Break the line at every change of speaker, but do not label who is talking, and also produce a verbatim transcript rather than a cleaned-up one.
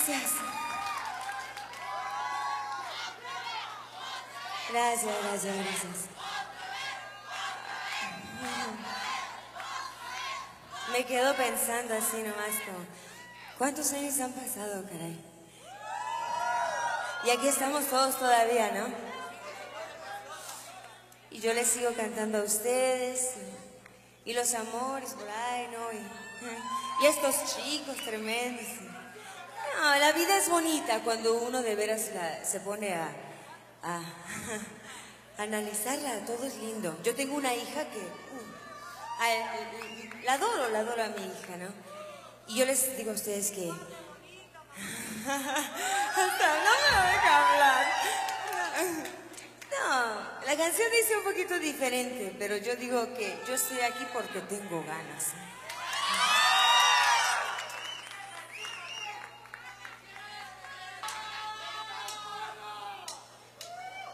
Gracias. Gracias, gracias, gracias. Me quedo pensando así nomás como, ¿cuántos años han pasado, caray? Y aquí estamos todos todavía, ¿no? Y yo les sigo cantando a ustedes, y, y los amores por ahí, ¿no? Y, y estos chicos tremendos. No, la vida es bonita cuando uno de veras la, se pone a, a, a analizarla, todo es lindo. Yo tengo una hija que, uh, a, la adoro, la adoro a mi hija, ¿no? Y yo les digo a ustedes que... Hasta no me deja hablar. No, la canción dice un poquito diferente, pero yo digo que yo estoy aquí porque tengo ganas.